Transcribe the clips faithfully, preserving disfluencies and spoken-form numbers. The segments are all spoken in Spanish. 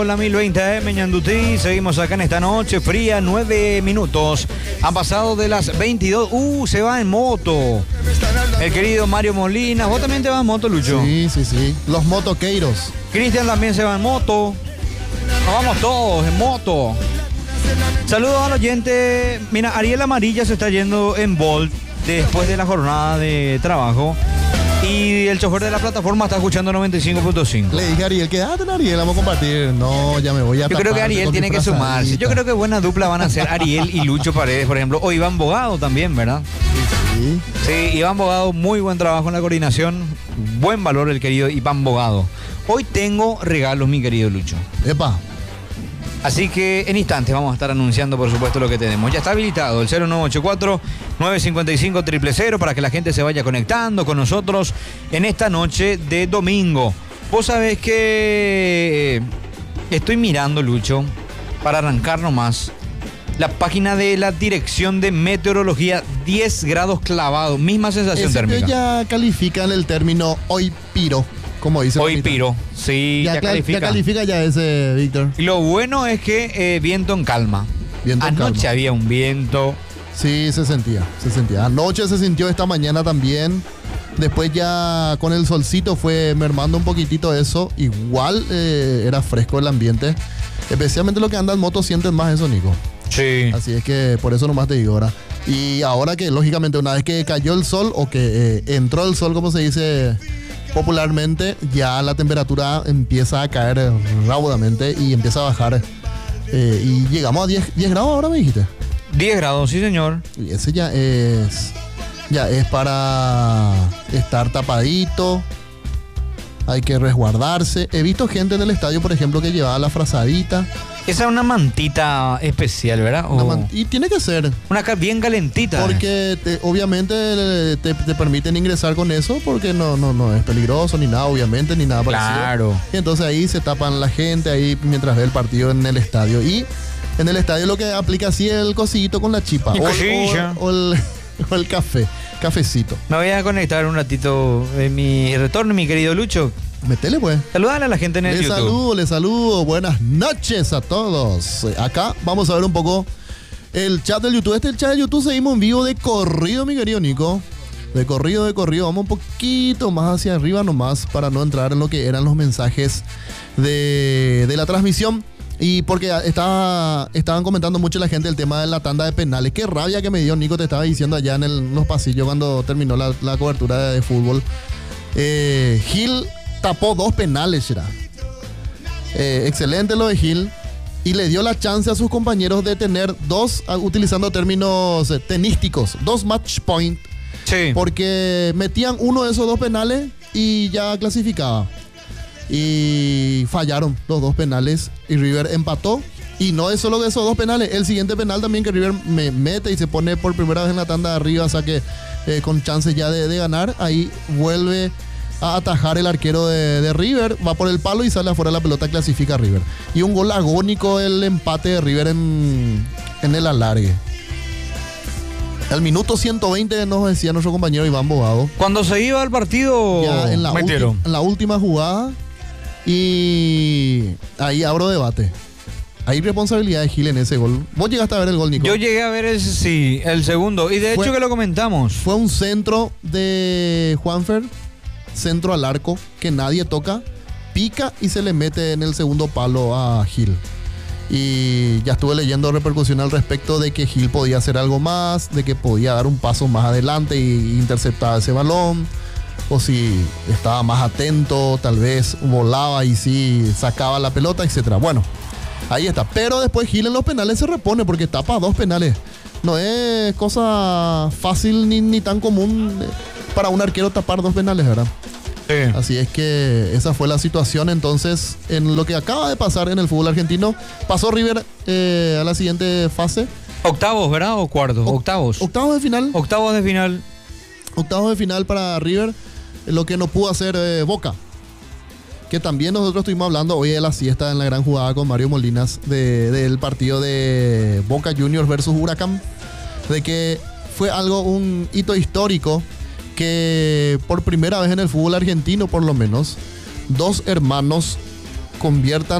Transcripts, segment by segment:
La mil veinte A M Ñandutí, seguimos acá en esta noche fría, nueve minutos. Han pasado de las veintidós. Uh, se va en moto. El querido Mario Molina. ¿Vos también te vas en moto, Lucho? Sí, sí, sí. Los motoqueiros. Cristian también se va en moto. Nos vamos todos en moto. Saludos al oyente. Mira, Ariel Amarilla se está yendo en Bolt después de la jornada de trabajo. Y el chofer de la plataforma está escuchando noventa y cinco punto cinco. Le dije a Ariel, quédate en Ariel, vamos a compartir. No, ya me voy a Yo creo que Ariel tiene que sumarse. Yo creo que buena dupla van a ser Ariel y Lucho Paredes, por ejemplo. O Iván Bogado también, ¿verdad? Sí, sí. Sí, Iván Bogado, muy buen trabajo en la coordinación. Buen valor el querido Iván Bogado. Hoy tengo regalos, mi querido Lucho. Epa. Así que en instantes vamos a estar anunciando, por supuesto, lo que tenemos. Ya está habilitado el cero nueve ocho cuatro, nueve cinco cinco, cero cero cero para que la gente se vaya conectando con nosotros en esta noche de domingo. Vos sabés que estoy mirando, Lucho, para arrancar nomás, la página de la Dirección de Meteorología, diez grados clavados, misma sensación Ese térmica. Ya califican el término hoy piro. Como dice Hoy Juanita. piro, sí, ya, ya, califica. ya califica ya ese, Víctor. Y lo bueno es que eh, viento en calma. Viento en Anoche calma. había un viento. Sí, se sentía, se sentía. Anoche se sintió, esta mañana también. Después ya con el solcito fue mermando un poquitito eso. Igual eh, era fresco el ambiente. Especialmente los que andan en moto sienten más eso, Nico. Sí. Así es que por eso nomás te digo ahora. Y ahora que lógicamente una vez que cayó el sol o que eh, entró el sol, como se dice popularmente, ya la temperatura empieza a caer raudamente y empieza a bajar. Eh, y llegamos a diez grados ahora, me dijiste. diez grados, sí, señor. Y ese ya es. Ya es para estar tapadito. Hay que resguardarse. He visto gente en el estadio, por ejemplo, que llevaba la frazadita. Esa es una mantita especial, ¿verdad? Una O man- y tiene que ser. una ca- bien calentita. Porque te- obviamente te, te permiten ingresar con eso porque no, no, no es peligroso ni nada, obviamente, ni nada parecido. Claro. Y entonces ahí se tapan la gente ahí mientras ve el partido en el estadio. Y en el estadio lo que aplica así es el cosito con la chipa. El O, cosilla. o- o el, o el café, cafecito. Me voy a conectar un ratito en mi retorno, mi querido Lucho. Metele pues. Saludale a la gente en el Les YouTube. saludo, les saludo. Buenas noches a todos. Eh, Acá vamos a ver un poco el chat del YouTube. Este el chat del YouTube seguimos en vivo de corrido, mi querido Nico. De corrido, de corrido. Vamos un poquito más hacia arriba nomás para no entrar en lo que eran los mensajes de, de la transmisión. Y porque estaba, estaban comentando mucho la gente el tema de la tanda de penales. Qué rabia que me dio, Nico, te estaba diciendo allá en, el- en los pasillos cuando terminó la, la cobertura de, de fútbol. Eh, Gil tapó dos penales, será. Eh, excelente lo de Gil. Y le dio la chance a sus compañeros de tener dos, ah, utilizando términos eh, tenísticos, dos match point. Sí. Porque metían uno de esos dos penales y ya clasificaba. Y fallaron los dos penales y River empató. Y no es solo de esos dos penales, el siguiente penal también que River me mete y se pone por primera vez en la tanda de arriba, o sea que eh, con chances ya de, de ganar, ahí vuelve a atajar el arquero de, de River, va por el palo y sale afuera la pelota, clasifica a River. Y un gol agónico el empate de River en, en el alargue. Al minuto ciento veinte nos decía nuestro compañero Iván Bogado. Cuando se iba al partido, Ya en la, metieron. ulti- en la última jugada. Y ahí abro debate. Hay responsabilidad de Gil en ese gol. Vos llegaste a ver el gol, Nico. Yo llegué a ver ese, sí, el segundo. Y de Fue- hecho que lo comentamos. Fue un centro de Juanfer, centro al arco, que nadie toca, pica y se le mete en el segundo palo a Gil. Y ya estuve leyendo repercusión al respecto de que Gil podía hacer algo más, de que podía dar un paso más adelante e interceptar ese balón, o si estaba más atento, tal vez volaba y sí sacaba la pelota, etcétera. Bueno, ahí está. Pero después Gil en los penales se repone porque tapa dos penales. No es cosa fácil ni, ni tan común eh, para un arquero tapar dos penales, ¿verdad? Sí. Así es que esa fue la situación. Entonces, en lo que acaba de pasar en el fútbol argentino, pasó River eh, a la siguiente fase. Octavos, ¿verdad? ¿O cuartos? Oc- Octavos. Octavos de final. Octavos de final. Octavos de final para River. Lo que no pudo hacer eh, Boca. Que también nosotros estuvimos hablando hoy de la siesta en la gran jugada con Mario Molinas de- del partido de Boca Juniors versus Huracán. De que fue algo, un hito histórico que por primera vez en el fútbol argentino, por lo menos, dos hermanos conviertan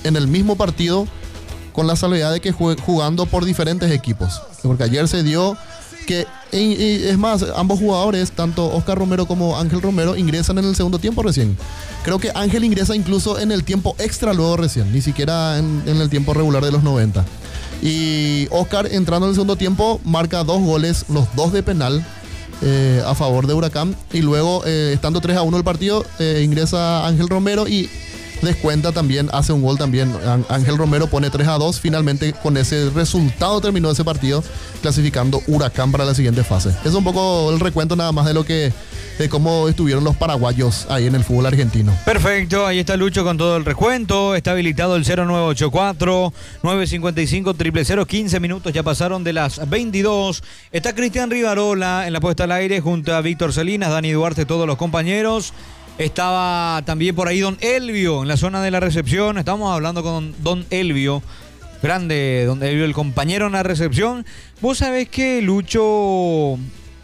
en el mismo partido, con la salvedad de que jue- jugando por diferentes equipos. Porque ayer se dio que, y, y es más, ambos jugadores, tanto Oscar Romero como Ángel Romero, ingresan en el segundo tiempo recién. Creo que Ángel ingresa incluso en el tiempo extra luego recién, ni siquiera en, en el tiempo regular de los noventa. Y Oscar, entrando en el segundo tiempo, marca dos goles, los dos de penal, eh, a favor de Huracán. Y luego, eh, estando tres a uno el partido, eh, ingresa Ángel Romero y descuenta también, hace un gol también. Ángel Romero pone tres a dos. Finalmente, con ese resultado terminó ese partido, clasificando Huracán para la siguiente fase. Es un poco el recuento nada más de lo que, de cómo estuvieron los paraguayos ahí en el fútbol argentino. Perfecto, ahí está Lucho con todo el recuento. Está habilitado el cero nueve ocho cuatro, nueve cinco cinco, cero cero cero. quince minutos ya pasaron de las veintidós. Está Cristian Rivarola en la puesta al aire junto a Víctor Salinas, Dani Duarte, todos los compañeros. Estaba también por ahí Don Elvio en la zona de la recepción. Estamos hablando con Don Elvio, grande Don Elvio, el compañero en la recepción. Vos sabés que Lucho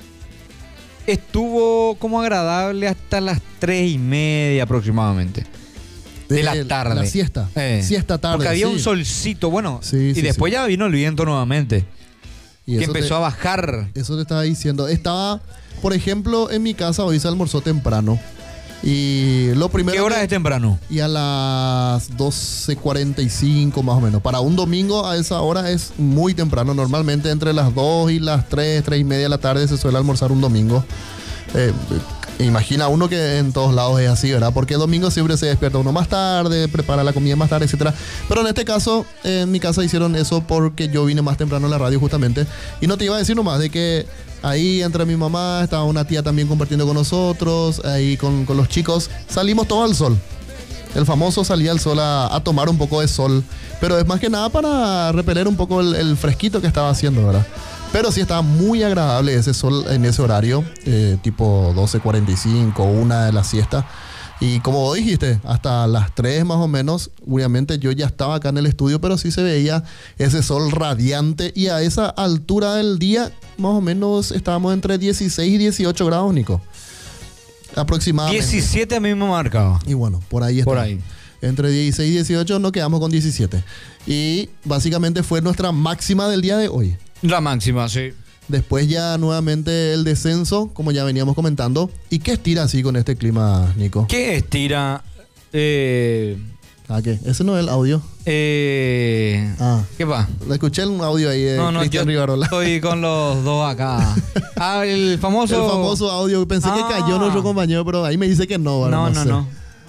estuvo como agradable hasta las tres y media aproximadamente de, de la tarde. La siesta. Eh, siesta tarde. Porque había sí. un solcito, bueno, Sí, y sí, después sí. ya vino el viento nuevamente. Y Que eso empezó te- a bajar. Eso te estaba diciendo. Estaba, por ejemplo, en mi casa hoy se almorzó temprano. Y lo primero. ¿Qué hora que- es temprano? Y a las doce cuarenta y cinco más o menos. Para un domingo a esa hora es muy temprano. Normalmente entre las dos y las tres, tres y media de la tarde se suele almorzar un domingo. Eh, imagina uno que en todos lados es así, ¿verdad? Porque el domingo siempre se despierta uno más tarde, prepara la comida más tarde, etcétera. Pero en este caso, eh, en mi casa hicieron eso porque yo vine más temprano a la radio justamente. Y no te iba a decir nomás de que ahí entre mi mamá, estaba una tía también compartiendo con nosotros, ahí con, con los chicos, salimos todos al sol. El famoso salía al sol a, a tomar un poco de sol. Pero es más que nada para repeler un poco el, el fresquito que estaba haciendo, ¿verdad? Pero sí estaba muy agradable ese sol en ese horario, eh, tipo doce cuarenta y cinco, una de la siesta. Y como vos dijiste, hasta las tres más o menos, obviamente yo ya estaba acá en el estudio, pero sí se veía ese sol radiante. Y a esa altura del día, más o menos estábamos entre dieciséis y dieciocho grados, Nico. Aproximadamente. diecisiete mismo marcaba. Y bueno, por ahí está. Por ahí. Entre dieciséis y dieciocho nos quedamos con diecisiete. Y básicamente fue nuestra máxima del día de hoy. La máxima, sí. Después ya nuevamente el descenso, como ya veníamos comentando. ¿Y qué estira así con este clima, Nico? ¿Qué estira? Eh, ¿Ah, qué? Ese no es el audio. eh, Ah, ¿Qué va? le escuché un audio ahí de No, no, yo Cristian Rivarola. estoy con los dos acá. Ah, el famoso... El famoso audio. Pensé Ah. que cayó nuestro compañero, pero ahí me dice que no. ¿verdad? No, no, sé. no.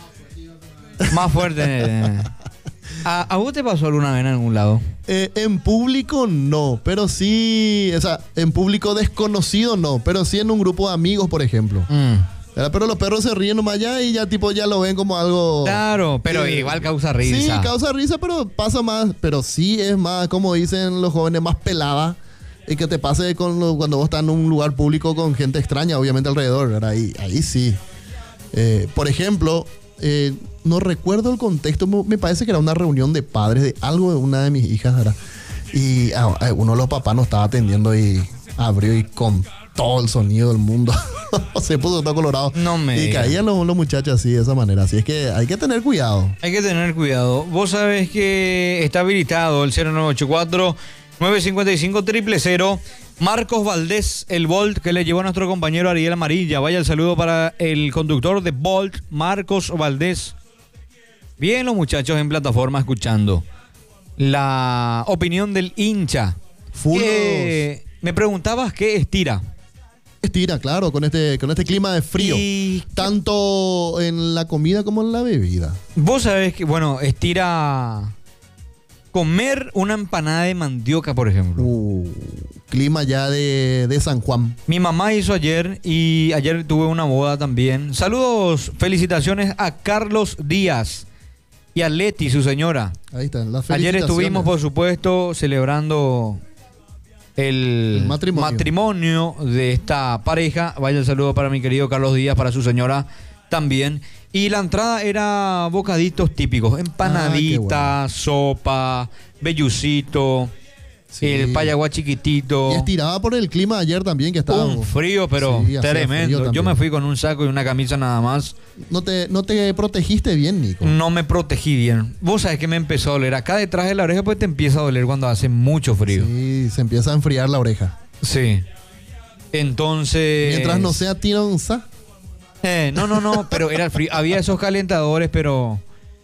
Más fuerte. eh. ¿A, ¿A vos te pasó alguna vez en algún lado? Eh, en público no, pero sí, o sea, en público desconocido no, pero sí en un grupo de amigos, por ejemplo. Mm. ¿Verdad? Pero los perros se ríen nomás allá y ya tipo ya lo ven como algo... Claro, pero Sí. igual causa risa. Sí, causa risa, pero pasa más, pero sí es más, como dicen los jóvenes, más pelada. Y que te pase con lo- cuando vos estás en un lugar público con gente extraña, obviamente alrededor, ¿verdad? Ahí, ahí sí. Eh, por ejemplo, eh, no recuerdo el contexto, me me parece que era una reunión de padres de algo de una de mis hijas, ¿verdad? Y ah, eh, uno de los papás nos estaba atendiendo y abrió y con todo el sonido del mundo se puso todo colorado. No me Y digas. caían los, los muchachos así, de esa manera. Así es que hay que tener cuidado. Hay que tener cuidado. Vos sabés que está habilitado el cero nueve ocho cuatro, nueve cinco cinco, cero cero cero. Marcos Valdés, el Bolt que le llevó a nuestro compañero Ariel Amarilla. Vaya el saludo para el conductor de Bolt, Marcos Valdés. Bien los muchachos en plataforma escuchando la opinión del hincha. Full Que me preguntabas qué estira. Estira, claro, con este, con este clima de frío. Y Tanto en la comida como en la bebida. vos sabés que, bueno, estira comer una empanada de mandioca, por ejemplo. Uh, clima ya de, de San Juan. Mi mamá hizo ayer y ayer tuve una boda también. Saludos, felicitaciones a Carlos Díaz y a Leti, su señora. Ahí están las Ayer felicitaciones. estuvimos, por supuesto, celebrando el, El matrimonio. matrimonio de esta pareja. Vaya el saludo para mi querido Carlos Díaz, para su señora también. Y la entrada era bocaditos típicos, empanadita, Ah, sopa, vellucito. Sí. El Payaguá chiquitito. Y estiraba por el clima ayer también, que estaba... Un frío, pero Sí, hacía tremendo. frío Yo me también. fui con un saco y una camisa nada más. No te, no te protegiste bien, Nico. No me protegí bien. Vos sabés que me empezó a doler acá detrás de la oreja, pues te empieza a doler cuando hace mucho frío. Sí, se empieza a enfriar la oreja. Sí. Entonces... Mientras no sea tironza. Eh, no, no, no, pero era el frío. Había esos calentadores, pero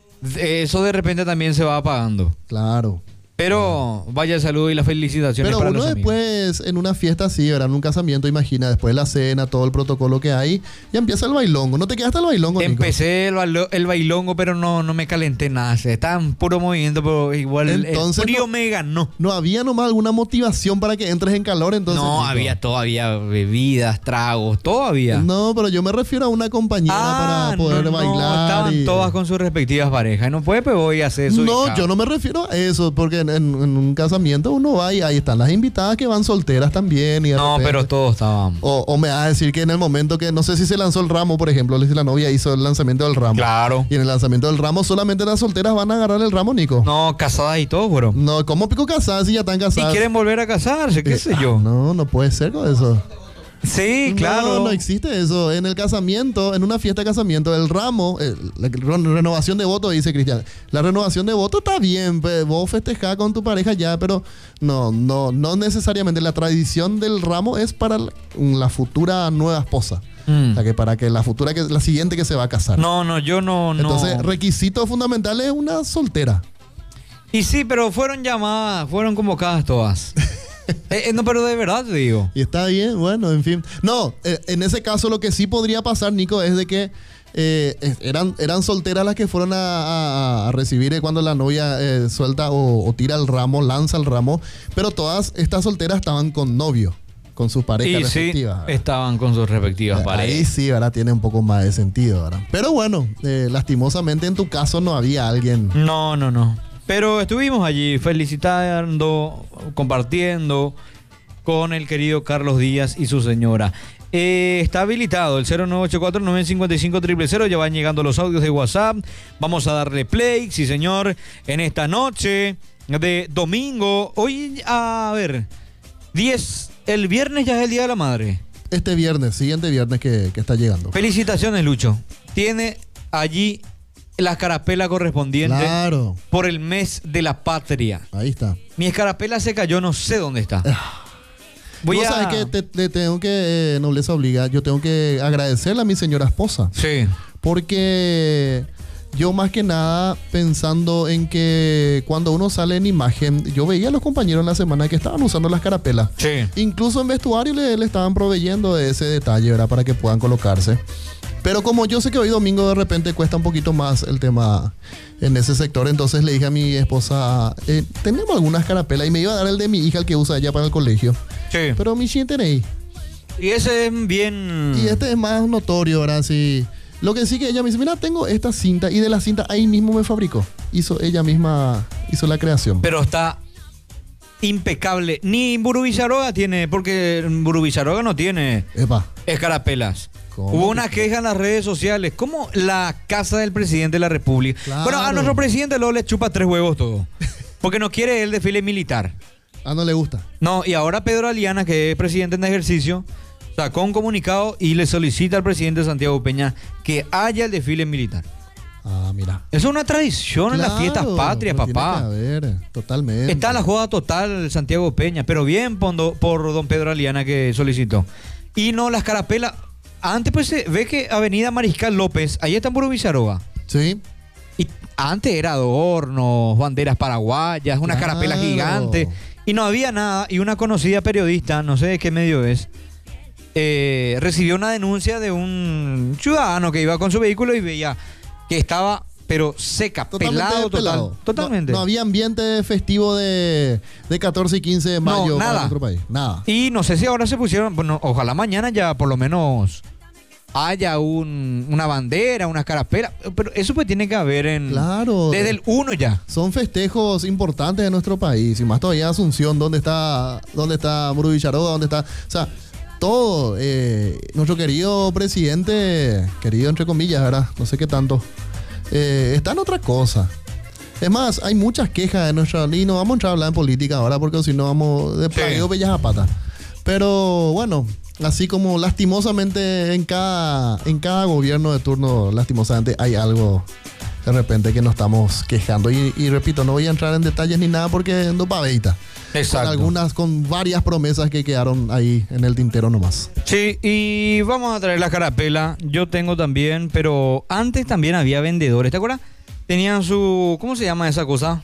eso de repente también se va apagando. Claro. Pero vaya el saludo y las felicitaciones Pero para uno los amigos. después, en una fiesta así, ¿verdad? En un casamiento, imagina, después de la cena, todo el protocolo que hay, ya empieza el bailongo. ¿No te quedaste el bailongo, Nico? Empecé el, bailo- el bailongo, pero no, no me calenté nada. Se estaba en puro movimiento, pero igual el- Entonces, el frío no- me ganó. ¿No había nomás alguna motivación para que entres en calor entonces? No, Nico? había todavía bebidas, tragos, todo había. No, pero yo me refiero a una compañera Ah, para poder no, no, bailar. estaban y- todas con sus respectivas parejas. No puede, pero voy a hacer eso. No, yo no me refiero a eso, porque en, en- en un casamiento uno va y ahí están las invitadas que van solteras también. Y de No, repente- pero todos estaban. O, o me vas a decir que en el momento que, no sé si se lanzó el ramo, por ejemplo, si la novia hizo el lanzamiento del ramo. Claro. Y en el lanzamiento del ramo solamente las solteras van a agarrar el ramo, Nico. No, casadas y todo, bro. No, ¿cómo pico casadas si ya están Y casadas? quieren volver a casarse, qué Eh, sé ah, yo. No, no puede ser con eso. Sí, claro. No, no existe eso. En el casamiento, en una fiesta de casamiento, el ramo, eh, la re- renovación de voto, dice Cristian. La renovación de voto está bien, pe- vos festejás con tu pareja ya, pero no, no, no necesariamente. La tradición del ramo es para la, la futura nueva esposa. Mm. O sea, que para que la futura, que la siguiente que se va a casar. No, no, yo no, no. Entonces, requisito fundamental es una soltera. Y sí, pero fueron llamadas, fueron convocadas todas. Eh, eh, no, pero de verdad te digo. Y está bien, bueno, en fin. No, eh, en ese caso lo que sí podría pasar, Nico, es de que eh, es- eran, eran solteras las que fueron a, a- a recibir eh, cuando la novia eh, suelta o, o tira el ramo, lanza el ramo, pero todas estas solteras estaban con novio, con sus parejas Y sí, respectivas. ¿verdad? estaban con sus respectivas Ahí parejas. sí, ¿verdad? Tiene un poco más de sentido, ¿verdad? Pero bueno, eh, lastimosamente en tu caso no había alguien. No, no, no. Pero estuvimos allí felicitando, compartiendo con el querido Carlos Díaz y su señora. Eh, está habilitado el cero nueve ocho cuatro nueve cinco cinco cero cero cero. Ya van llegando los audios de WhatsApp. Vamos a darle play, sí señor, en esta noche de domingo. Hoy, a ver, diez, el viernes ya es el Día de la Madre. Este viernes, siguiente viernes que, que está llegando. Felicitaciones, Lucho. Tiene allí la escarapela correspondiente Claro, por el mes de la patria. ahí está. Mi escarapela se cayó, no sé dónde está. Voy Vos a... sabés que te, te tengo que, eh, nobleza obliga, yo tengo que agradecerle a mi señora esposa. Sí. Porque yo más que nada pensando en que cuando uno sale en imagen, yo veía a los compañeros en la semana que estaban usando las carapelas. Sí. Incluso en vestuario le, le estaban proveyendo de ese detalle, ¿verdad? Para que puedan colocarse. Pero como yo sé que hoy domingo de repente cuesta un poquito más el tema en ese sector, entonces le dije a mi esposa, eh, ¿tenemos algunas carapelas? Y me iba a dar el de mi hija, el que usa ella para el colegio. Sí. Pero mi sí tenéis. Y ese es bien... Y este es más notorio, ¿verdad? Sí. Lo que sí que ella me dice, mira, tengo esta cinta y de la cinta ahí mismo me fabricó. Hizo ella misma, hizo la creación. Pero está impecable. Ni Burubizarroga tiene, porque Burubizarroga no tiene Epa. escarapelas. ¿Cómo Hubo que una sí? queja en las redes sociales. ¿Cómo la casa del presidente de la República? Claro. Bueno, a nuestro presidente luego le chupa tres huevos todo. Porque no quiere el desfile militar. Ah, no le gusta. No, y ahora Pedro Aliana, que es presidente en ejercicio, sacó un comunicado y le solicita al presidente Santiago Peña que haya el desfile militar. Ah, mira. Eso es una tradición en las Claro, fiestas patrias, lo tiene papá. que haber, totalmente. Está la joda total Santiago Peña, pero bien por, do- por don Pedro Aliana que solicitó. Y no las carapelas. Antes pues se ve que Avenida Mariscal López, ahí está en Burubizarroga. Sí. Y antes era adornos, banderas paraguayas, una Claro. carapela gigante. Y no había nada. Y una conocida periodista, no sé de qué medio es, eh, recibió una denuncia de un ciudadano que iba con su vehículo y veía que estaba, pero seca, Totalmente pelado, total, pelado. totalmente. No, no había ambiente festivo de, de catorce y quince de No, mayo para nada. nuestro país. Nada. Y no sé si ahora se pusieron, bueno, ojalá mañana ya por lo menos haya un, una bandera, una carapela, pero eso pues tiene que haber en Claro. desde el uno ya. Son festejos importantes de nuestro país. Y más todavía Asunción, donde está, donde está Burubizarroga, donde está. O sea, todo. eh, nuestro querido presidente, querido entre comillas, ¿verdad? No sé qué tanto. eh, está en otra cosa. Es más, hay muchas quejas de nuestra... Y no vamos a entrar a hablar en política ahora porque si no vamos de plagueo bellas a pata. Pero bueno, así como lastimosamente en cada, en cada gobierno de turno, lastimosamente hay algo de repente que nos estamos quejando. Y, y repito, no voy a entrar en detalles ni nada porque no paveita. Exacto. Con algunas, con varias promesas que quedaron ahí en el tintero nomás. Sí, y vamos a traer la carapela. Yo tengo también, pero antes también había vendedores, ¿te acuerdas? Tenían su... ¿Cómo se llama esa cosa?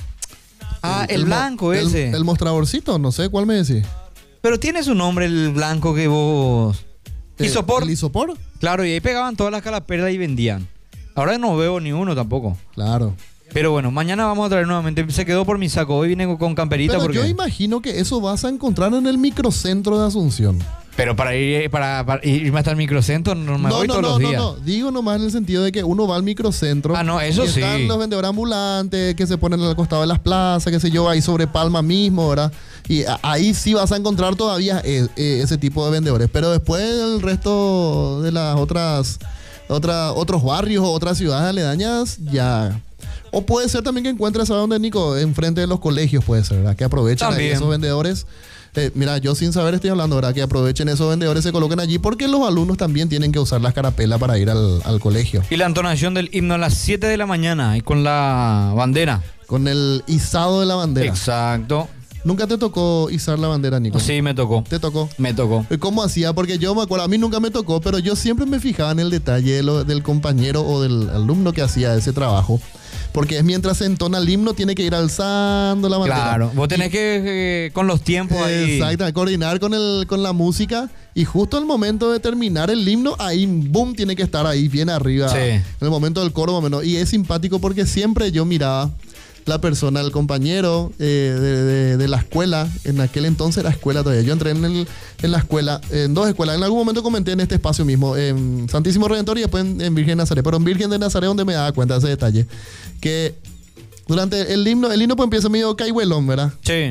Ah, el, el blanco el, ese. El mostradorcito, no sé, ¿cuál me decís? Pero tiene su nombre el blanco que vos... ¿Isopor? ¿El isopor? Claro, y ahí pegaban todas las carapelas y vendían. Ahora no veo ni uno tampoco. Claro. Pero bueno, mañana vamos a traer nuevamente. Se quedó por mi saco. Hoy vine con camperita. Pero porque... yo imagino que eso vas a encontrar en el microcentro de Asunción. Pero para ir para, para irme hasta el microcentro no me no, voy no, todos no, los días. No, no, digo nomás en el sentido de que uno va al microcentro. Ah, no, eso y sí. Están los vendedores ambulantes que se ponen al costado de las plazas, qué sé yo, ahí sobre Palma mismo, ¿verdad? Y a, ahí sí vas a encontrar todavía e, e, ese tipo de vendedores. Pero después el resto de las otras, otra, otros barrios o otras ciudades aledañas, ya... O puede ser también que encuentres a donde, Nico, enfrente de los colegios puede ser, ¿verdad? Que aprovechen ahí esos vendedores. Eh, mira, yo sin saber estoy hablando, ¿verdad? Que aprovechen esos vendedores, se coloquen allí, porque los alumnos también tienen que usar las carapelas para ir al, al colegio. Y la entonación del himno a las siete de la mañana, y con la bandera. Con el izado de la bandera. Exacto. ¿Nunca te tocó izar la bandera, Nico? Sí, me tocó. ¿Te tocó? Me tocó. ¿Cómo hacía? Porque yo me acuerdo, a mí nunca me tocó, pero yo siempre me fijaba en el detalle de lo, del compañero o del alumno que hacía ese trabajo. Porque es mientras se entona el himno, tiene que ir alzando la bandera. Claro, vos tenés y, que, eh, con los tiempos ahí. Exacto, coordinar con, el, con la música. Y justo al momento de terminar el himno, ahí, boom, tiene que estar ahí, bien arriba. Sí. En el momento del coro, menos. Y es simpático porque siempre yo miraba la persona, el compañero eh, de, de, de la escuela. En aquel entonces era escuela todavía. Yo entré en, el, en la escuela, en dos escuelas. En algún momento comenté en este espacio mismo, en Santísimo Redentor y después en, en Virgen de Nazaret. Pero en Virgen de Nazaret donde me daba cuenta de ese detalle. Que durante el himno, el himno pues empieza medio caihuelón, ¿verdad? Sí.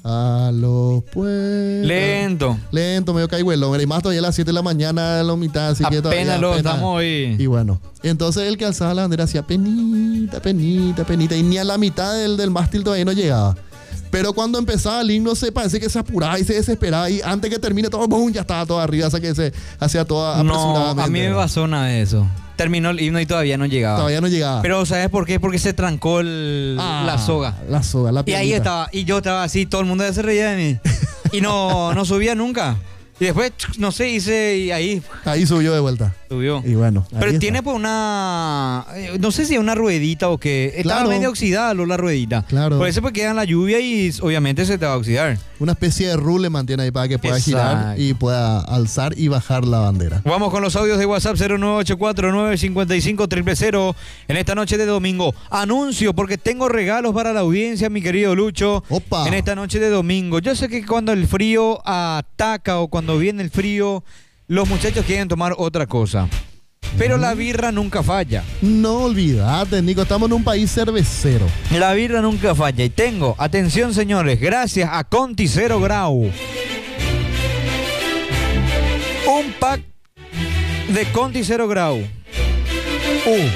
A los pueblos. Lento. Lento, medio caihuelón. Y más todavía a las siete de la mañana, a la mitad, así apenas que todavía, lo apenas. estamos hoy. Y bueno, entonces el que alzaba la bandera hacía penita, penita, penita. Y ni a la mitad del, del mástil todavía no llegaba. Pero cuando empezaba el himno se parece que se apuraba y se desesperaba. Y antes que termine todo, boom, ya estaba todo arriba. O sea que se hacía todo apresuradamente. No, a mí me pasó nada de eso. Terminó el himno y todavía no llegaba. Todavía no llegaba. Pero ¿sabes por qué? Porque se trancó el, ah, la soga. La soga, la Y piernita. ahí estaba. Y yo estaba así, todo el mundo se reía de mí. Y no, no subía nunca. Y después, no sé, hice y ahí... Ahí subió de vuelta. Subió. Y bueno. Pero tiene pues una... No sé si es una ruedita o qué. Estaba claro. medio oxidada la ruedita. Claro. Por eso pues queda en la lluvia y obviamente se te va a oxidar. Una especie de rule mantiene ahí para que pueda Exacto. girar y pueda alzar y bajar la bandera. Vamos con los audios de WhatsApp cero nueve ocho cuatro nueve cinco cinco cero cero cero en esta noche de domingo. Anuncio porque tengo regalos para la audiencia, mi querido Lucho. Opa. En esta noche de domingo. Yo sé que cuando el frío ataca o cuando viene el frío, los muchachos quieren tomar otra cosa. Pero la birra nunca falla. No olvidate, Nico, estamos en un país cervecero. La birra nunca falla. Y tengo, atención señores, gracias a Conti Cero Grau, un pack de Conti Cero Grau. Uh.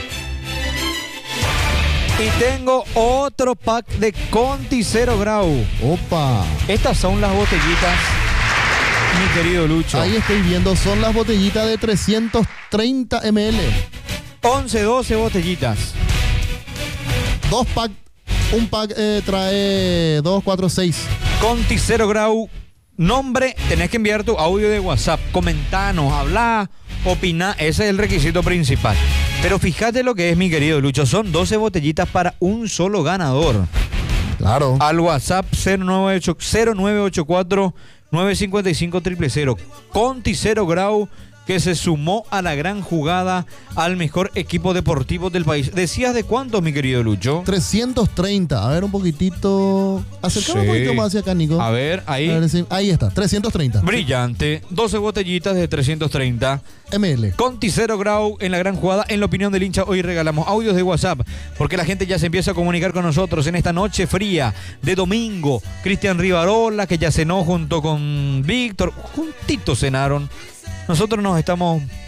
Y tengo otro pack de Conti Cero Grau. Opa. Estas son las botellitas, mi querido Lucho. Ahí estoy viendo, son las botellitas de trescientos treinta mililitros. once, doce botellitas. Dos pack, un pack eh, trae dos, cuatro, seis. Conti Cero Grau. Nombre, tenés que enviar tu audio de WhatsApp. Comentanos, habla, opina. Ese es el requisito principal. Pero fíjate lo que es, mi querido Lucho. Son doce botellitas para un solo ganador. Claro. Al WhatsApp cero nueve ocho cuatro nueve cinco cinco cero cero cero. Conti Cero Grau, que se sumó a la gran jugada al mejor equipo deportivo del país. ¿Decías de cuántos, mi querido Lucho? trescientos treinta. A ver, un poquitito. Acercame Sí. un poquito más hacia acá, Nico. A ver, ahí. A ver si- ahí está, trescientos treinta. Brillante. doce botellitas de trescientos treinta. mililitros. Conti Cero Grau en la gran jugada. En la opinión del hincha, hoy regalamos audios de WhatsApp porque la gente ya se empieza a comunicar con nosotros en esta noche fría de domingo. Cristian Rivarola, que ya cenó junto con Víctor. Juntitos cenaron. Nosotros nos estamos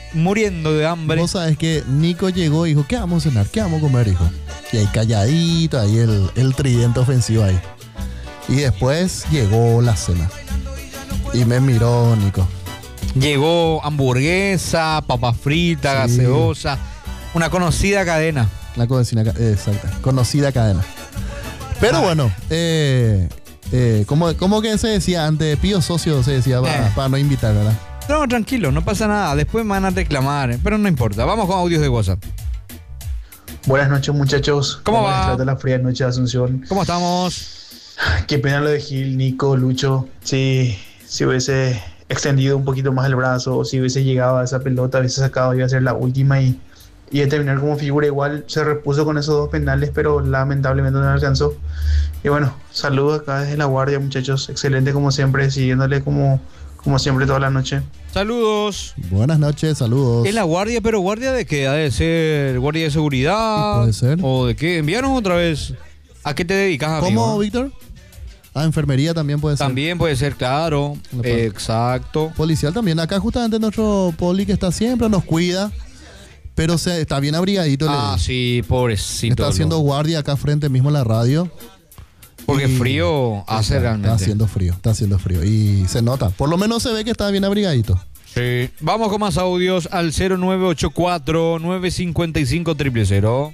muriendo de hambre. Vos sabés que Nico llegó y dijo, ¿qué vamos a cenar? ¿Qué vamos a comer, hijo? Y ahí calladito, ahí el, el tridente ofensivo ahí. Y después llegó la cena. Y me miró Nico. Llegó hamburguesa, papa frita, sí. Gaseosa. Una conocida cadena. La conocida, exacto. Conocida cadena. Pero ah. bueno, eh, eh, como, como que se decía antes, Pío Socio se decía para, eh. para no invitar, ¿verdad? No, tranquilo, no pasa nada. Después me van a reclamar, pero no importa. Vamos con audios de WhatsApp. Buenas noches, muchachos. ¿Cómo va? De la fría noche de Asunción. ¿Cómo estamos? Qué pena lo de Gil, Nico, Lucho. Sí, si hubiese extendido un poquito más el brazo, o si hubiese llegado a esa pelota, hubiese sacado, iba a ser la última y, y de terminar como figura. Igual se repuso con esos dos penales, pero lamentablemente no alcanzó. Y bueno, saludos acá desde La Guardia, muchachos. Excelente como siempre, siguiéndole como, como siempre toda la noche. Saludos. Buenas noches, saludos. ¿Es La Guardia, pero guardia de qué? ¿Ha de ser guardia de seguridad? Sí, puede ser. ¿O de qué? Envíanos otra vez. ¿A qué te dedicas, amigo? ¿Cómo, Víctor? Ah, enfermería también puede ser. También puede ser, claro. Eh, exacto. Policial también. Acá justamente nuestro poli que está siempre nos cuida, pero se, está bien abrigadito. Ah, le, sí, pobrecito. Está haciendo guardia acá frente mismo a la radio. Porque y, frío hace está, realmente. Está haciendo frío, está haciendo frío. Y se nota. Por lo menos se ve que está bien abrigadito. Sí. Vamos con más audios al cero nueve ocho cuatro, nueve cinco cinco, cero cero cero.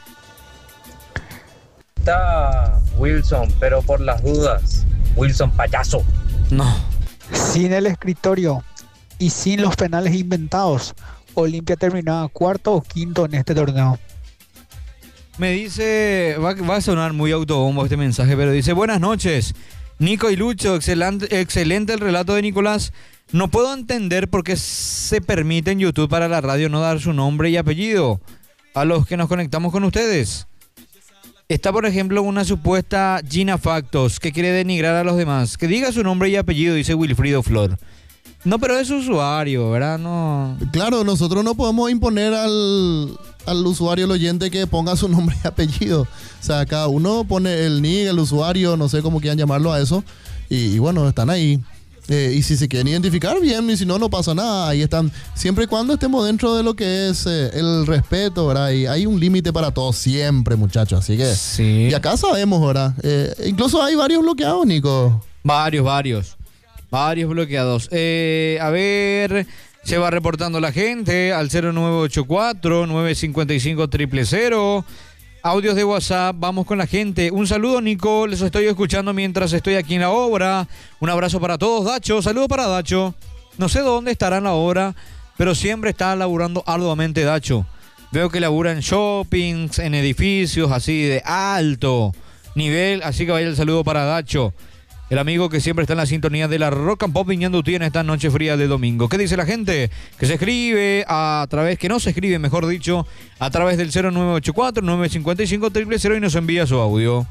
Está Wilson, pero por las dudas, Wilson payaso. No. Sin el escritorio y sin los penales inventados, Olimpia terminaba cuarto o quinto en este torneo. Me dice, va, va a sonar muy autobombo este mensaje, pero dice, buenas noches, Nico y Lucho, excelente, excelente el relato de Nicolás. No puedo entender por qué se permite en YouTube para la radio no dar su nombre y apellido a los que nos conectamos con ustedes. Está, por ejemplo, una supuesta Gina Factos que quiere denigrar a los demás. Que diga su nombre y apellido, dice Wilfrido Flor. No, pero es usuario, ¿verdad? No. Claro, nosotros no podemos imponer al, al usuario, el oyente, que ponga su nombre y apellido. O sea, cada uno pone el N I C, el usuario, no sé cómo quieran llamarlo a eso. Y, y bueno, están ahí. Eh, y si se quieren identificar, bien, y si no, no pasa nada. Ahí están, siempre y cuando estemos dentro de lo que es eh, el respeto, ¿verdad? Y hay un límite para todos siempre, muchachos. Así que, sí. Y acá sabemos, ¿verdad? Eh, incluso hay varios bloqueados, Nico. Varios, varios. Varios bloqueados. Eh, a ver, se va reportando la gente al cero nueve ocho cuatro, nueve cinco cinco, cero cero cero. Audios de WhatsApp, vamos con la gente. Un saludo, Nico, les estoy escuchando mientras estoy aquí en la obra. Un abrazo para todos, Dacho. Saludo para Dacho. No sé dónde estará en la obra, pero siempre está laburando arduamente Dacho. Veo que labura en shoppings, en edificios así de alto nivel, así que vaya el saludo para Dacho, el amigo que siempre está en la sintonía de la Rock and Pop viniendo usted en esta noche fría de domingo. ¿Qué dice la gente? Que se escribe a través, que no se escribe, mejor dicho, a través del cero nueve ocho cuatro, nueve cinco cinco, cero cero cero y nos envía su audio.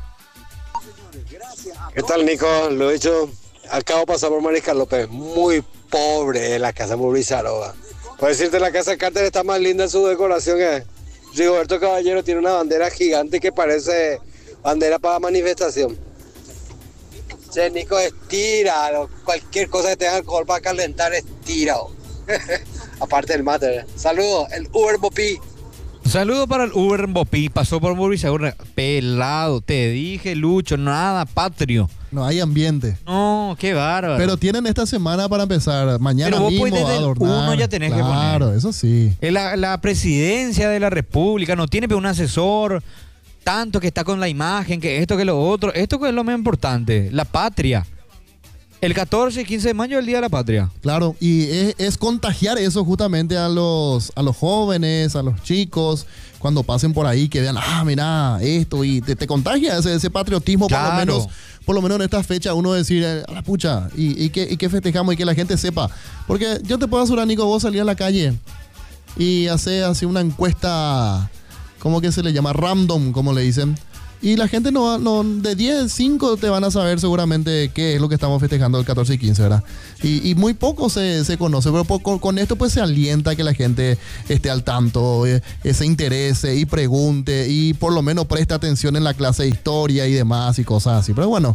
¿Qué tal, Nico? Lo he dicho, acabo de pasar por Mariscal López. Muy pobre la casa Murrizaroga. Puedo decirte, la casa Carter está más linda en su decoración que Rigoberto Caballero tiene una bandera gigante que parece bandera para manifestación. Che, Nico, estira, cualquier cosa que tenga alcohol para calentar, estira. Aparte del mate. Saludos, el Uber Bopi. Saludos para el Uber Bopi, pasó por Murrizaroga. Pelado, te dije, Lucho, nada patrio. No hay ambiente. No, qué bárbaro. Pero tienen esta semana para empezar. Mañana Pero vos mismo desde adornar. Uno ya tenés claro, que poner. Claro, eso sí. La, la presidencia de la República no tiene un asesor tanto que está con la imagen, que esto, que lo otro. Esto que es lo más importante, la patria. El catorce y quince de mayo es el Día de la Patria. Claro, y es, es contagiar eso justamente a los, a los jóvenes, a los chicos, cuando pasen por ahí, que vean, ah, mira, esto, y te, te contagia ese, ese patriotismo, claro. por lo menos por lo menos en esta fecha, uno decir, a la pucha, y, y, que, y que festejamos y que la gente sepa. Porque yo te puedo asegurar, Nico, vos salís a la calle y haces así una encuesta, ¿cómo que se le llama? Random, como le dicen. Y la gente no, no de diez, cinco te van a saber seguramente qué es lo que estamos festejando el catorce y quince, ¿verdad? Y, y muy poco se, se conoce, pero poco, con esto pues se alienta a que la gente esté al tanto, eh, se interese y pregunte y por lo menos preste atención en la clase de historia y demás y cosas así. Pero bueno,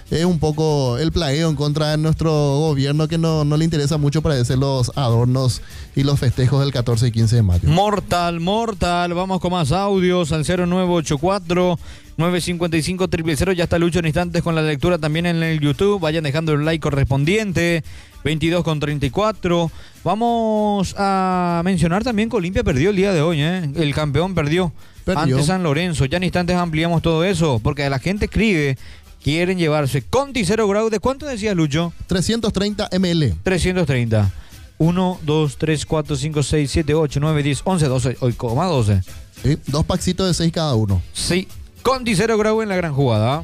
es un poco el plagueo en contra de nuestro gobierno que no, no le interesa mucho para hacer los adornos y los festejos del catorce y quince de mayo. Mortal, mortal. Vamos con más audios al cero nueve ocho cuatro, nueve cinco cinco, cero cero cero. Ya está Lucho en instantes con la lectura también en el YouTube. Vayan dejando el like correspondiente. veintidós con treinta y cuatro. Vamos a mencionar también que Olimpia perdió el día de hoy, ¿eh? El campeón perdió, perdió ante San Lorenzo. Ya en instantes ampliamos todo eso, porque la gente escribe, quieren llevarse Conti cero grado. ¿De cuánto decías, Lucho? trescientos treinta mililitros. trescientos treinta. uno, dos, tres, cuatro, cinco, seis, siete, ocho, nueve, diez, once, doce. Hoy coma doce. Sí, dos packsitos de seis cada uno. Sí. Conti cero grado en la gran jugada.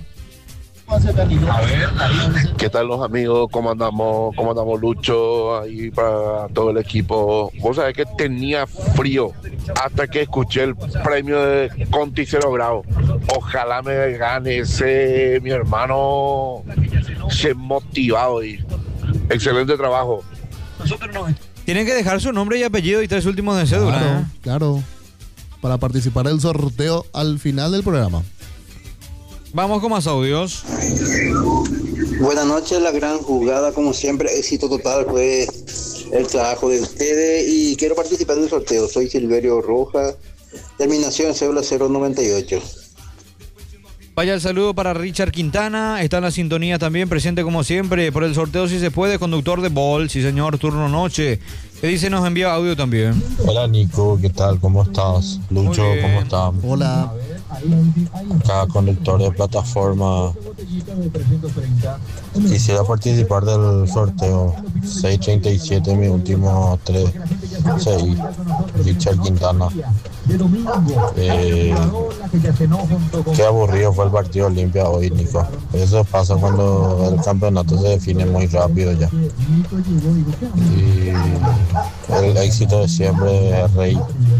¿Qué tal los amigos? ¿Cómo andamos? ¿Cómo andamos, Lucho? Ahí para todo el equipo. Vos sabés que tenía frío hasta que escuché el premio de Conti cero grado. Ojalá me gane ese, mi hermano se motivado y excelente trabajo. Tienen que dejar su nombre y apellido y tres últimos de cédula. Claro, ¿eh? claro. Para participar del sorteo al final del programa. Vamos con más audios. Buenas noches, la gran jugada, como siempre, éxito total fue el trabajo de ustedes y quiero participar del sorteo. Soy Silverio Rojas, terminación cédula cero noventa y ocho. Vaya el saludo para Richard Quintana, está en la sintonía también, presente como siempre, por el sorteo si se puede, conductor de Ball, sí señor, turno noche. ¿Qué dice? Nos envía audio también. Hola Nico, ¿qué tal? ¿Cómo estás? Lucho, ¿cómo estás? Hola. Acá conductor de plataforma. Quisiera participar del sorteo seiscientos treinta y siete, mi último tres, seis, Richard Quintana. Eh, qué aburrido fue el partido Olimpia hoy, Nico. Eso pasa cuando el campeonato se define muy rápido ya. Y el éxito de siempre, Rey.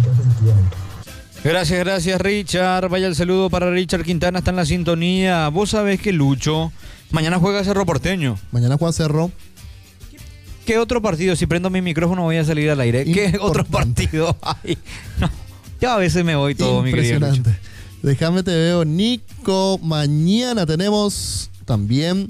Gracias, gracias Richard. Vaya el saludo para Richard Quintana, está en la sintonía. Vos sabés que Lucho mañana juega Cerro Porteño. Mañana juega Cerro. ¿Qué otro partido? Si prendo mi micrófono voy a salir al aire. Importante. ¿Qué otro partido hay? No, ya a veces me voy todo, mi querido Lucho. Impresionante. Déjame te veo, Nico. Mañana tenemos también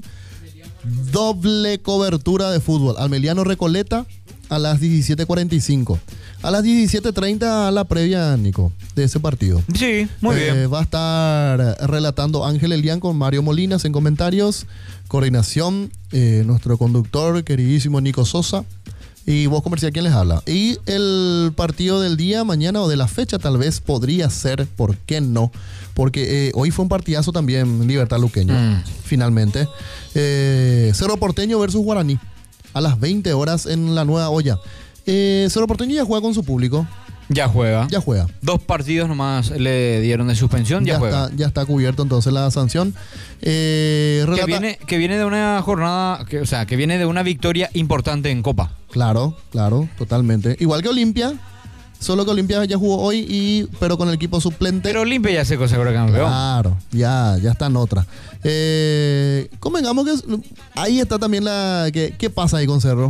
doble cobertura de fútbol. Almeliano Recoleta a las diecisiete cuarenta y cinco. A las diecisiete treinta la previa, Nico, de ese partido. Sí, muy eh, bien. Va a estar relatando Ángel Elián con Mario Molinas en comentarios. Coordinación, eh, nuestro conductor, queridísimo Nico Sosa. Y voz comercial, ¿quién les habla? Y el partido del día, mañana o de la fecha, tal vez podría ser, ¿por qué no? Porque eh, hoy fue un partidazo también, Libertad Luqueño, mm. finalmente. Eh, Cerro Porteño versus Guaraní, a las veinte horas en la Nueva Olla. Eh, Cerro Porteño ya juega con su público. Ya juega. Ya juega. Dos partidos nomás le dieron de suspensión, ya, ya juega. Está, ya está cubierto entonces la sanción. Eh, relata... que, viene, que viene de una jornada, que, o sea, que viene de una victoria importante en Copa. Claro, claro, totalmente. Igual que Olimpia, solo que Olimpia ya jugó hoy, y pero con el equipo suplente. Pero Olimpia ya se consagró campeón. Claro, ya, ya está en otra. Eh, convengamos que ahí está también la... ¿Qué, qué pasa ahí con Cerro?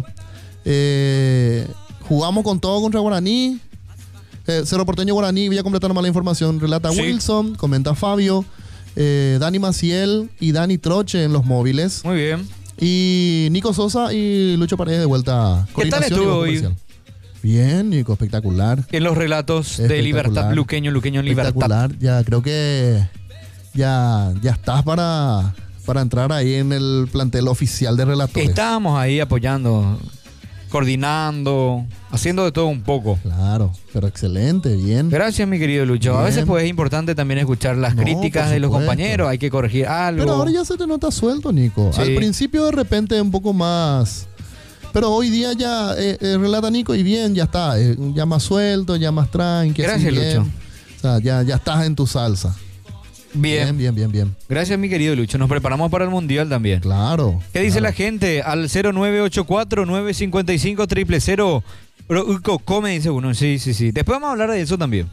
Eh, jugamos con todo contra Guaraní. Eh, Cerro Porteño Guaraní, voy a completar nomás la información. Relata sí. Wilson, comenta Fabio, eh, Dani Maciel y Dani Troche en los móviles. Muy bien. Y Nico Sosa y Lucho Paredes de vuelta. ¿Qué tal estuvo hoy? Bien, Nico, espectacular. En los relatos de Libertad Luqueño, Luqueño en Libertad. Espectacular, ya creo que ya, ya estás para, para entrar ahí en el plantel oficial de relatores. Estábamos ahí apoyando, coordinando, haciendo de todo un poco. Claro, pero excelente, bien. Gracias, mi querido Lucho. Bien. A veces pues es importante también escuchar las no, críticas de los compañeros, hay que corregir algo. Pero ahora ya se te nota suelto, Nico. Sí. Al principio de repente un poco más... Pero hoy día ya eh, eh, relata Nico y bien, ya está, eh, ya más suelto, ya más tranqui. Gracias, bien. Lucho. O sea, ya, ya estás en tu salsa. Bien. Bien, bien, bien, bien. Gracias, mi querido Lucho. Nos preparamos para el Mundial también. Claro. ¿Qué dice claro. la gente? Al cero nueve ocho cuatro, nueve cinco cinco, cero cero cero. Pero come, dice uno. Sí, sí, sí. Después vamos a hablar de eso también.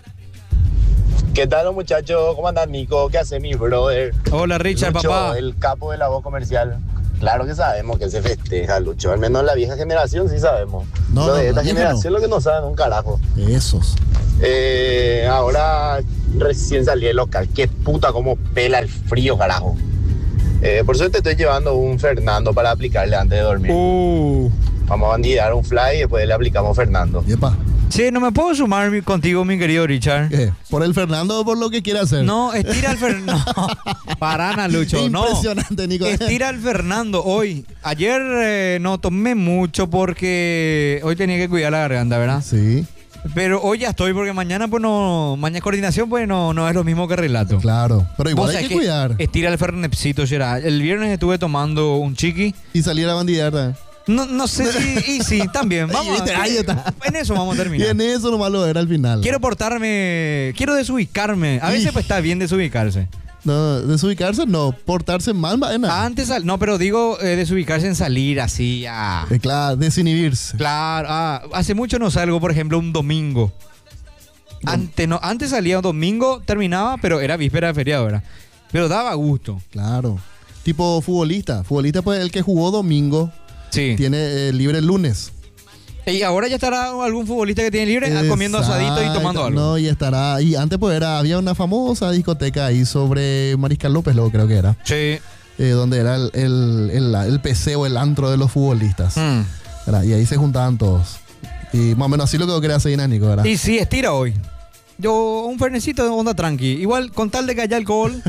¿Qué tal, muchachos? ¿Cómo andas, Nico? ¿Qué hace mi brother? Hola, Richard, Lucho, papá. El capo de la voz comercial. Claro que sabemos que se festeja, Lucho. Al menos la vieja generación sí sabemos. No, lo de no, esta generación no. Lo que no saben un carajo. Esos. Eh, ahora recién salí del local. Qué puta cómo pela el frío, carajo. Eh, por suerte estoy llevando un Fernando para aplicarle antes de dormir. Uh. Vamos a bandidar un fly y después le aplicamos Fernando. Yepa. Sí, no me puedo sumar mi- contigo, mi querido Richard. ¿Qué? ¿Por el Fernando o por lo que quiera hacer? No, estira al Fernando. Parana, Lucho. No. Impresionante, Nico. Estira al Fernando hoy. Ayer eh, no tomé mucho porque hoy tenía que cuidar la garganta, ¿verdad? Sí. Pero hoy ya estoy porque mañana, pues no. Mañana coordinación, pues no, no es lo mismo que relato. Claro. Pero igual Vos hay sabés que cuidar. Estira el Fernepsito, será. El viernes estuve tomando un chiqui. Y salir a bandidar. No, no sé si. Y sí, también. Vamos a, Ahí está. En eso vamos a Y terminar. en eso nomás lo era al final. Quiero portarme. Quiero desubicarme. A veces, Ij. pues está bien desubicarse. No, desubicarse no, portarse mal, vaina. Antes, sal- no, pero digo eh, desubicarse en salir así. Ah. Eh, claro, desinhibirse. Claro, ah, hace mucho no salgo, por ejemplo, un domingo. Antes, no, antes salía un domingo, terminaba, pero era víspera de feriado, ¿verdad? Pero daba gusto. Claro. Tipo futbolista. Futbolista, pues el que jugó domingo Sí. tiene eh, libre el lunes. Y ahora ya estará algún futbolista que tiene libre ah, comiendo asadito y tomando Exacto. algo. No, y estará. Y antes, pues era, había una famosa discoteca ahí sobre Mariscal López, luego creo que era. Sí. eh, donde era el, el, el, el P C o el antro de los futbolistas. Mm. ¿Verdad? Y ahí se juntaban todos. Y más o menos así lo que quería hacer Nico, ¿verdad? Y sí, estira hoy. Yo, un fernecito de onda tranqui. Igual, con tal de que haya alcohol.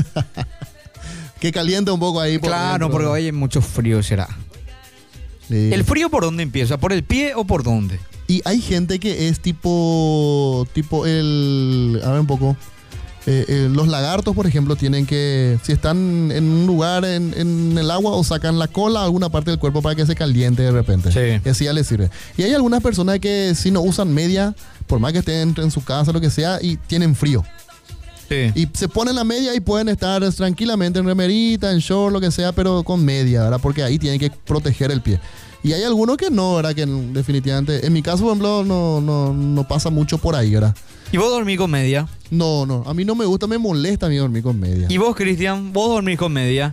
Que caliente un poco ahí. por Claro, dentro. porque hoy hay mucho frío, será. Sí. ¿El frío por dónde empieza? ¿Por el pie o por dónde? Y hay gente que es tipo. Tipo el. A ver un poco. Eh, eh, los lagartos, por ejemplo, tienen que. Si están en un lugar en, en el agua o sacan la cola a alguna parte del cuerpo para que se caliente de repente. Sí. Que sí ya les sirve. Y hay algunas personas que si no usan media, por más que estén en su casa, lo que sea, y tienen frío. Sí. Y se ponen la media y pueden estar tranquilamente en remerita, en short, lo que sea, pero con media, ¿verdad? Porque ahí tienen que proteger el pie. Y hay algunos que no, ¿verdad? Que definitivamente, en mi caso, por ejemplo, no, no, no pasa mucho por ahí, ¿verdad? ¿Y vos dormís con media? No, no, a mí no me gusta, me molesta a mí dormir con media. ¿Y vos, Cristian? ¿Vos dormís con media?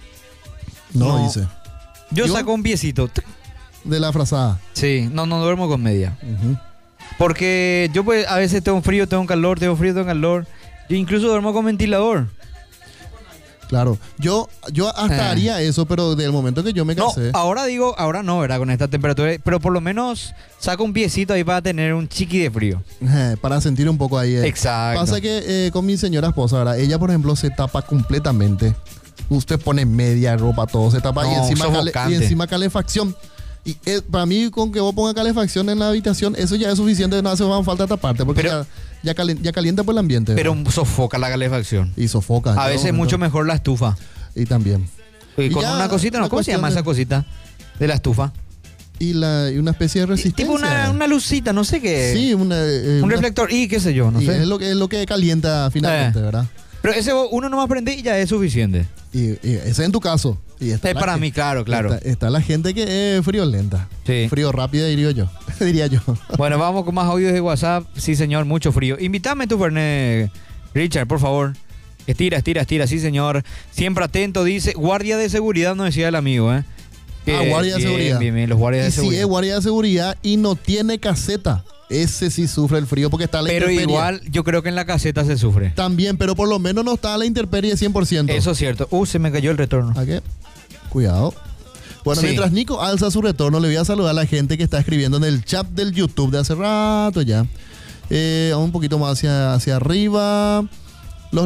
No, No. dice. Yo, ¿Yo? saco un piecito. De la frazada. Sí, no, no duermo con media. Ujú. Porque yo pues a veces tengo frío, tengo calor, tengo frío, tengo calor. Yo incluso duermo con ventilador. Claro, yo, yo hasta Eh. haría eso, pero del momento que yo me No, casé. ahora digo, ahora no, ¿verdad? Con esta temperatura. Pero por lo menos saco un piecito ahí para tener un chiqui de frío. eh, para sentir un poco ahí. eh. Exacto. Pasa que eh, con mi señora esposa, ¿verdad? Ella, por ejemplo, se tapa completamente. Usted pone media ropa, todo se tapa y, No, encima cale- sofocante. y encima calefacción. Y eh, para mí, con que vos pongas calefacción en la habitación, eso ya es suficiente, no hace más falta taparte, porque Pero- ya, ya, calen- ya calienta por el ambiente. Pero ¿verdad? sofoca la calefacción. Y sofoca. A llega un veces momento. mucho mejor la estufa. Y también. Y Y con ya, una cosita, ¿no? la ¿Cómo se llama cuestión esa de- cosita? De la estufa. Y, la, y una especie de resistencia. Tipo una, una lucita, no sé qué. Sí, una, eh, un una- reflector y qué sé yo, no y sé. es lo que es lo que calienta finalmente, Eh. ¿verdad? Pero ese vos- uno nomás prende y ya es suficiente. Y, y ese es en tu caso. Y está Es la para gen- mí, claro, claro. Está, está la gente que es friolenta. Sí. Frío rápido, diría yo. diría yo. Bueno, vamos con más audios de WhatsApp. Sí, señor, mucho frío. Invítame tu Fernet, Richard, por favor. Estira, estira, estira, sí, señor. Siempre atento, dice. Guardia de seguridad, no decía el amigo, ¿eh? Ah, guardia de bien, seguridad. Bien, bien, los guardias Y de si seguridad. es guardia de seguridad y no tiene caseta, ese sí sufre el frío porque está a la Pero intemperie. igual, yo creo que en la caseta se sufre. También, pero por lo menos no está a la intemperie cien por ciento. Eso es cierto. Uh, se me cayó el retorno. ¿A qué? Cuidado. Bueno, Sí. mientras Nico alza su retorno, le voy a saludar a la gente que está escribiendo en el chat del YouTube de hace rato ya. Eh, un poquito más hacia, hacia arriba. Los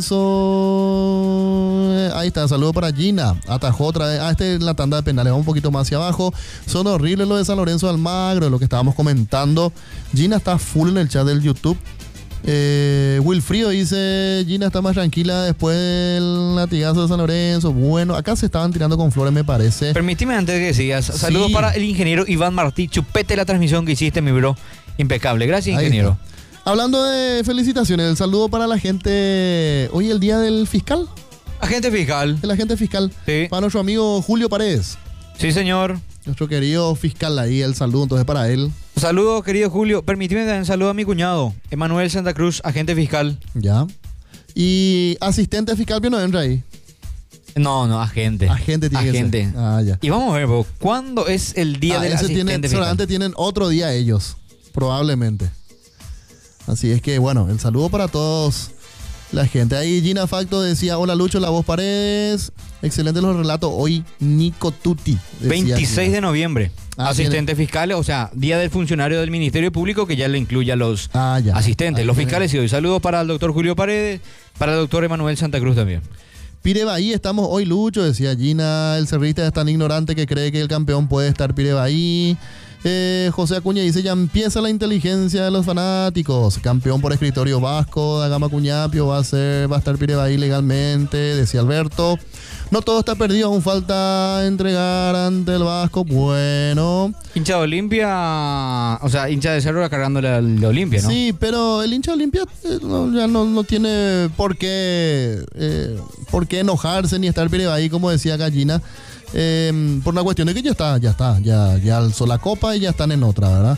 Lorenzo. eh, Ahí está, saludo para Gina. Atajó otra vez. Ah, este es la tanda de penales. Vamos un poquito más hacia abajo. Son horribles lo de San Lorenzo de Almagro, lo que estábamos comentando. Gina está full en el chat del YouTube. Eh, Wilfrido dice: Gina está más tranquila después del latigazo de San Lorenzo. Bueno, acá se estaban tirando con flores, me parece. Permíteme antes de que sigas. Saludos Sí. para el ingeniero Iván Martí. Chupete la transmisión que hiciste, mi bro. Impecable. Gracias, Ahí ingeniero. está. Hablando de felicitaciones, el saludo para la gente. Hoy el día del fiscal, Agente fiscal. el agente fiscal. Sí. Para nuestro amigo Julio Paredes, Sí, señor. nuestro querido fiscal ahí, el saludo entonces para él. Saludos, querido Julio. Permíteme también saludo a mi cuñado, Emanuel Santa Cruz, agente fiscal. Ya. Y asistente fiscal, ¿bien no entra ahí? No, no, agente. Agente tiene Agente. que ser. Ah, ya. Y vamos a ver, bro, ¿cuándo es el día Ah, del ese asistente tiene, fiscal? solamente tienen otro día ellos, probablemente. Así es que, bueno, el saludo para todos La gente. Ahí Gina Facto decía, hola Lucho, la voz Paredes. Excelente los relatos. Hoy Nico Tutti. veintiséis Gina. de noviembre. Ah, asistentes fiscales, o sea, Día del Funcionario del Ministerio Público, que ya le incluye a los ah, ya. asistentes, Ahí los tiene. fiscales. Y hoy saludos para el doctor Julio Paredes, para el doctor Emanuel Santa Cruz también. Pirebaí, estamos hoy Lucho, decía Gina. El cerrista es tan ignorante que cree que el campeón puede estar Pirebaí. Eh, José Acuña dice, ya empieza la inteligencia de los fanáticos. Campeón por escritorio vasco, Dagama Cuñapio va a ser, va a estar Pirebaí legalmente, decía Alberto. No todo está perdido, aún falta entregar ante el Vasco. Bueno. Hincha de Olimpia, o sea, hincha de Cerro cargándole al de Olimpia, ¿no? Sí, pero el hincha de Olimpia eh, no, ya no, no tiene por qué, eh, por qué enojarse ni estar Pirebaí, como decía Gallina. Eh, por una cuestión de que ya está, ya está, ya, ya alzó la copa y ya están en otra, ¿verdad?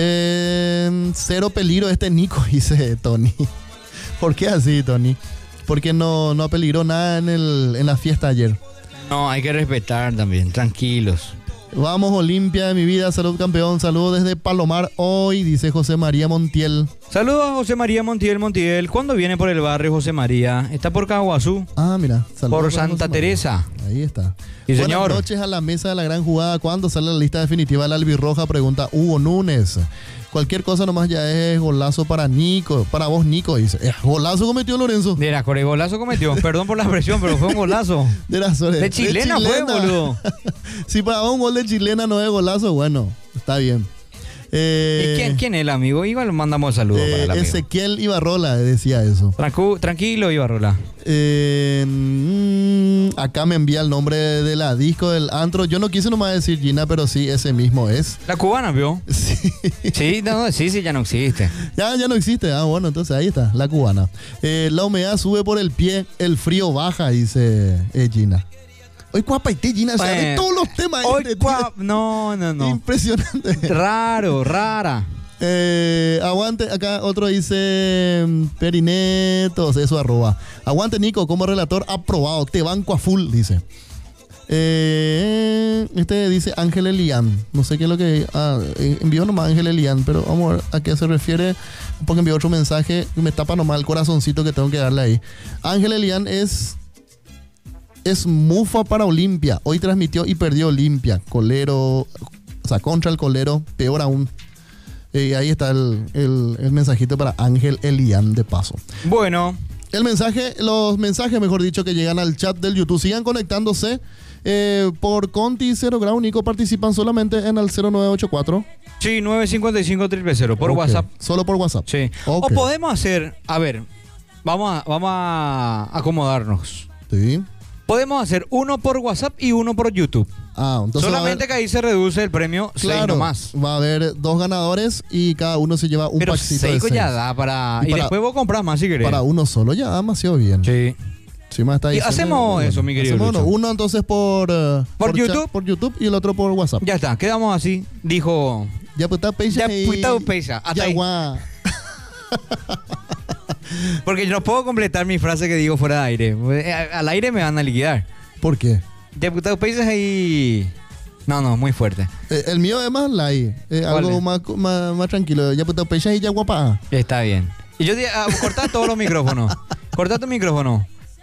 Eh, cero peligro este Nico, dice Tony. ¿Por qué así, Tony? Porque no, no peligró nada en, el, en la fiesta ayer. No, hay que respetar también, tranquilos. Vamos, Olimpia de mi vida, salud campeón, saludos desde Palomar hoy, dice José María Montiel. Saludos a José María Montiel, Montiel. ¿Cuándo viene por el barrio José María? Está por Caguazú. Ah, mira. Por para Santa José Teresa. María. Ahí está. Sí, Buenas señor. noches a la mesa de la gran jugada. ¿Cuándo sale la lista definitiva del albirroja? Pregunta Hugo Núñez. Cualquier cosa nomás ya es golazo para Nico. Para vos, Nico, dice. Eh, golazo cometió Lorenzo. De la Core, golazo cometió. Perdón por la expresión, pero fue un golazo. De la Sore. De chilena, de fue, boludo. Si para vos un gol de chilena no es golazo, bueno, está bien. Eh, ¿Y quién, quién es el amigo? Igual mandamos saludos eh, para el amigo. Ezequiel Ibarrola decía eso. Trancu- tranquilo, Ibarrola. Eh, mm, acá me envía el nombre de la disco del antro. Yo no quise nomás decir Gina, pero sí, ese mismo es. La cubana, ¿vio? Sí. Sí, no, sí, sí, ya no existe. Ya, ya no existe. Ah, bueno, entonces ahí está, la cubana. Eh, la humedad sube por el pie, el frío baja, dice eh, Gina. Hoy cuapaité, Gina, Bueno, sabe todos los temas. Hoy este, cua- No, no, no. Impresionante. Raro, rara. Eh, aguante, acá otro dice mm, Perinetos, eso arroba. Aguante Nico, como relator aprobado, te banco a full, dice. Eh, este dice Ángel Elian, no sé qué es lo que ah, envió nomás Ángel Elian, pero vamos a ver a qué se refiere, porque envió otro mensaje y me tapa nomás el corazoncito que tengo que darle ahí. Ángel Elian es es mufa para Olimpia, hoy transmitió y perdió Olimpia, Colero, o sea, contra el Colero, peor aún. Y ahí está el, el, el mensajito para Ángel Elian de paso. Bueno. El mensaje, los mensajes, mejor dicho, que llegan al chat del YouTube. Sigan conectándose eh, por Conti cero grado. Nico, participan solamente en el cero nueve ocho cuatro. Sí, nueve cinco cinco cero cero cero por Ok. WhatsApp. Solo por WhatsApp. Sí. Ok. O podemos hacer, a ver, vamos a, vamos a acomodarnos. Sí. Podemos hacer uno por WhatsApp y uno por YouTube. Ah, entonces Solamente que ahí se reduce el premio seis claro, nomás. va a haber dos ganadores y cada uno se lleva un Pero paquito de seis seis. ya da para... Y Y, para- después vos compras más si querés. Para uno solo ya demasiado bien. Sí. Sí, más está Y diciendo- hacemos eso, mi querido Hacemos uno, Lucho. uno entonces por, eh, ¿Por chat- YouTube? por YouTube y el otro por WhatsApp. Ya está, quedamos así. Dijo... Ya puta pecha. Ya puta pecha. Hasta ahí. Yagua. Porque yo no puedo completar mi frase que digo fuera de aire. Eh, Al aire me van a liquidar. ¿Por qué? Diputado Países ahí... No, no, muy fuerte. Eh, el mío es más light, eh, ¿Cuál algo es? más, más, más tranquilo. Ya puta pecha y ya guapa. Está bien. Y yo diría, ah, cortá todos los micrófonos. Cortá tu micrófono.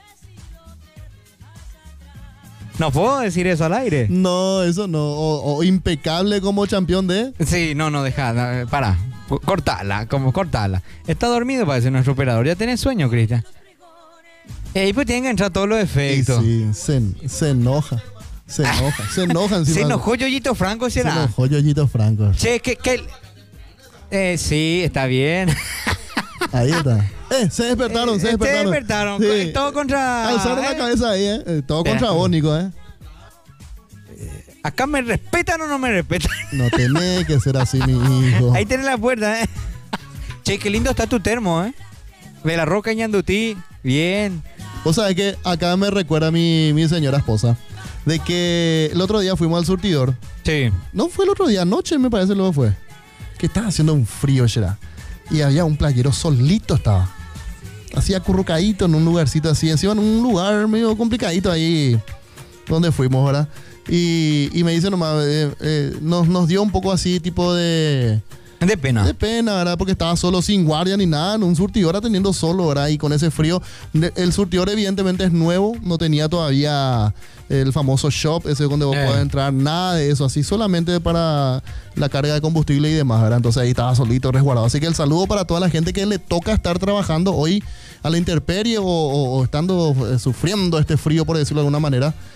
No puedo decir eso al aire. No, eso no. O, o impecable como campeón de. Sí, no, no, deja, no, para. Co- Cortala, como cortala. Está dormido, parece nuestro operador. Ya tenés sueño, Cristian. Y ahí pues tienen que entrar todos los Y efectos. sí, se, se enoja. Se enoja. Se enoja encima. Se enojó Yoyito Franco, Se ¿será? enojó Yoyito Franco. Che, que... que... Eh, sí, está bien. Ahí está. Eh, se despertaron, se Eh, despertaron. Se despertaron. Sí. Todo contra... Alzaron la eh. cabeza ahí, eh. Eh, Todo contra Eh. vos, Nico, eh. ¿Acá me respetan o no me respetan? No tenés que ser así, mi hijo. Ahí tenés la puerta, ¿eh? Che, qué lindo está tu termo, ¿eh? De la Roca Ñandutí. Bien. Vos sabés que acá me recuerda mi, mi señora esposa de que el otro día fuimos al surtidor. Sí. No fue el otro día, anoche me parece luego fue. Que estaba haciendo un frío, Shera. Y había un playero solito estaba. Así acurrucadito en un lugarcito así. Encima en un lugar medio complicadito ahí donde fuimos, ¿verdad? Y, y me dice nomás, eh, eh, nos, nos dio un poco así tipo de, De pena. De pena, ¿verdad? Porque estaba solo, sin guardia ni nada, en un surtidor atendiendo solo, ¿verdad? Y con ese frío. El surtidor evidentemente es nuevo, no tenía todavía el famoso shop, ese donde vos Eh. podés entrar, nada de eso, así solamente para la carga de combustible y demás, ¿verdad? Entonces ahí estaba solito, resguardado. Así que el saludo para toda la gente que le toca estar trabajando hoy a la intemperie o, o, o estando eh, sufriendo este frío, por decirlo de alguna manera.